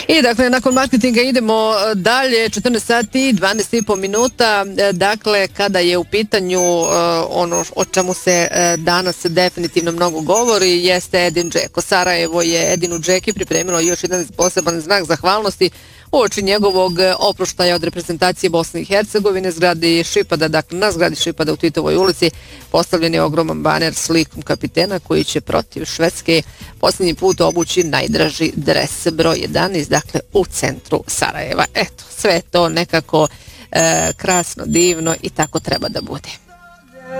I dakle, nakon marketinga idemo dalje, 14 sati, 12,5 minuta, dakle, kada je u pitanju ono o čemu se danas definitivno mnogo govori, jeste Edin Džeko. Sarajevo je Edinu Džeki pripremilo još jedan poseban znak zahvalnosti uoči njegovog oproštaja od reprezentacije Bosne i Hercegovine. Zgradi Šipada, dakle, na zgradi Šipada u Titovoj ulici postavljen je ogroman baner s likom kapitena koji će protiv Švedske posljednji put obući najdraži dres broj 11, dakle u centru Sarajeva. Eto, sve to nekako krasno, divno i tako treba da bude.